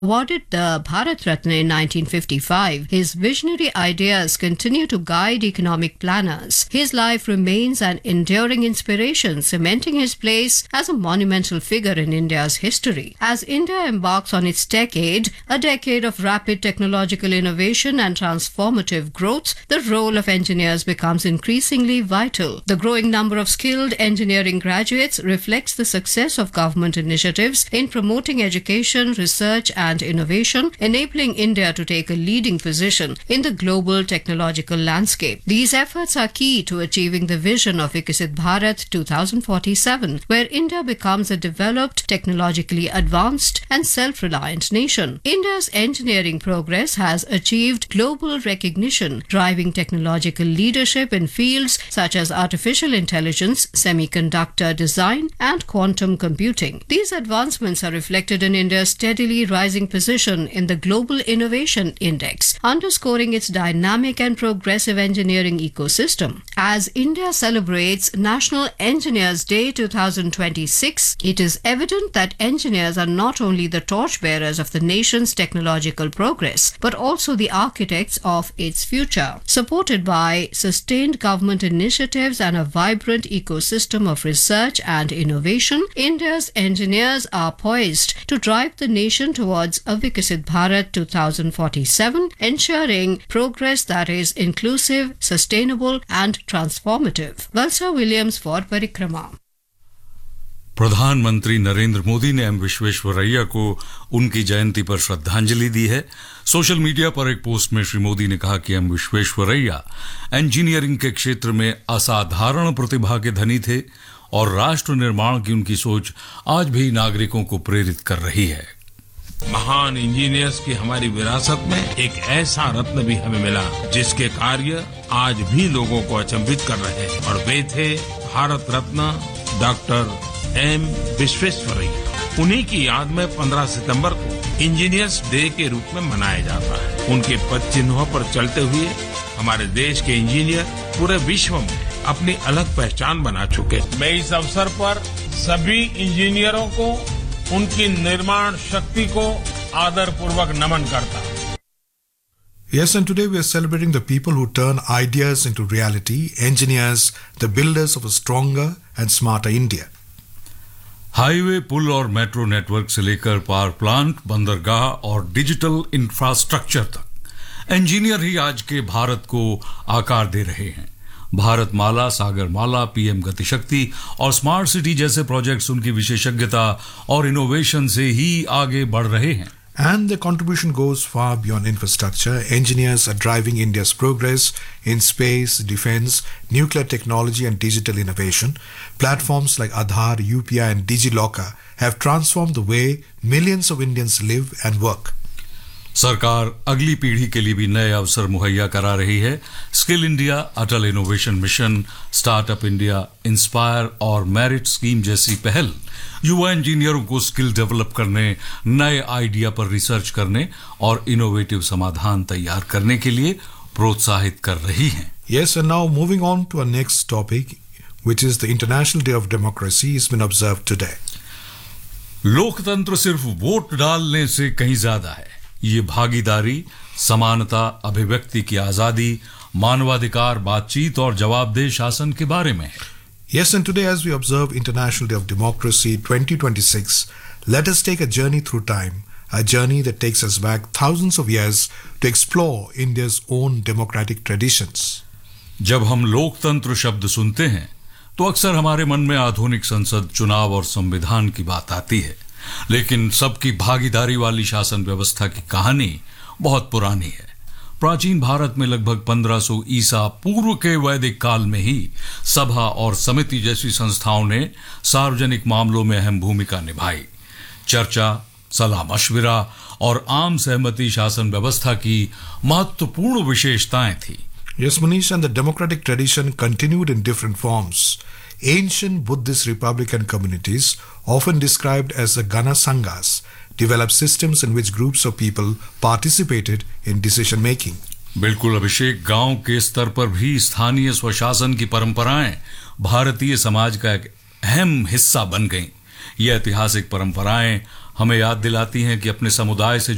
Awarded the Bharat Ratna in 1955, his visionary ideas continue to guide economic planners. His life remains an enduring inspiration, cementing his place as a monumental figure in India's history. As India embarks on its decade, a decade of rapid technological innovation and transformative growth, the role of engineers becomes increasingly vital. The growing number of skilled engineering graduates reflects the success of government initiatives in promoting education, research, and innovation, enabling India to take a leading position in the global technological landscape. These efforts are key to achieving the vision of Viksit Bharat 2047, where India becomes a developed, technologically advanced and self-reliant nation. India's engineering progress has achieved global recognition, driving technological leadership in fields such as artificial intelligence, semiconductor design and quantum computing. These advancements are reflected in India's steadily rising position in the Global Innovation Index, underscoring its dynamic and progressive engineering ecosystem. As India celebrates National Engineers Day 2026, it is evident that engineers are not only the torchbearers of the nation's technological progress, but also the architects of its future. Supported by sustained government initiatives and a vibrant ecosystem of research and innovation, India's engineers are poised to drive the nation towards a Viksit Bharat 2047, ensuring progress that is inclusive, sustainable and transformative. Valsa Williams for Parikrama. प्रधानमंत्री नरेंद्र मोदी ने M Visvesvaraya को उनकी जयंती पर श्रद्धांजलि दी है। Social media पर एक post में श्री मोदी ने कहा कि एम विश्वेश्वरैया इंजीनियरिंग के क्षेत्र में असाधारण प्रतिभा के धनी थे और राष्ट्र निर्माण की उनकी सोच आज भी नागरिकों को प्रेरित कर रही है। महान इंजीनियर्स की हमारी विरासत में एक ऐसा रत्न भी हमें मिला जिसके कार्य आज भी लोगों को अचंभित कर रहे हैं और वे थे भारत रत्न डॉक्टर एम विश्वेश्वरैया। उन्हीं की याद में 15 सितंबर को इंजीनियर्स डे के रूप में मनाया जाता है। उनके पद चिन्हों पर चलते हुए हमारे देश के इंजीनियर पूरे विश्व में अपनी अलग पहचान बना चुके। मैं इस अवसर पर सभी इंजीनियरों को उनकी निर्माण शक्ति को आदरपूर्वक नमन करता हूं। Yes, and today we are celebrating the people who turn ideas into reality, engineers, the builders of a stronger and smarter India. Highway, पुल और मेट्रो नेटवर्क से लेकर पावर प्लांट, बंदरगाह और डिजिटल इंफ्रास्ट्रक्चर तक इंजीनियर ही आज के भारत को आकार दे रहे हैं। भारत माला, सागर माला, पीएम गति शक्ति और स्मार्ट सिटी जैसे प्रोजेक्ट्स उनकी विशेषज्ञता और इनोवेशन से ही आगे बढ़ रहे हैं। And the contribution goes far beyond infrastructure. Engineers are driving India's progress in space, defense, nuclear technology and digital innovation. Platforms like Aadhaar, UPI and DigiLocker have transformed the way millions of Indians live and work. सरकार अगली पीढ़ी के लिए भी नए अवसर मुहैया करा रही है। स्किल इंडिया, अटल innovation mission, startup India, inspire और मेरिट स्कीम जैसी पहल युवा इंजीनियरों को स्किल डेवलप करने, नए आइडिया पर रिसर्च करने और इनोवेटिव समाधान तैयार करने के लिए प्रोत्साहित कर रही हैं। Yes, and now moving on to our next topic, which is the International Day of Democracy, has been observed today. लोकतंत्र सिर्फ वोट डालने से कहीं ज्यादा है। ये भागीदारी, समानता, अभिव्यक्ति की आजादी, मानवाधिकार, बातचीत और जवाबदेह शासन के बारे में है। Yes, and today as we observe International Day of Democracy 2026, let us take a journey through time, a journey that takes us back thousands of years to explore India's own democratic traditions. जब हम लोकतंत्र शब्द सुनते हैं तो अक्सर हमारे मन में आधुनिक संसद, चुनाव और संविधान की बात आती है, लेकिन सबकी भागीदारी वाली शासन व्यवस्था की कहानी बहुत पुरानी है। प्राचीन भारत में लगभग 1500 ईसा पूर्व के वैदिक काल में ही सभा और समिति जैसी संस्थाओं ने सार्वजनिक मामलों में अहम भूमिका निभाई। चर्चा, सलाह मशविरा और आम सहमति शासन व्यवस्था की महत्वपूर्ण विशेषताएं थी। Yes, Manish, and the democratic tradition continued in different forms. Ancient Buddhist republican communities, often described as the Gana Sanghas, developed systems in which groups of people participated in decision making. बिल्कुल अभिषेक, गांव के स्तर पर भी स्थानीय स्वशासन की परंपराएं भारतीय समाज का एक अहम हिस्सा बन गईं। ये ऐतिहासिक परंपराएं हमें याद दिलाती हैं कि अपने समुदाय से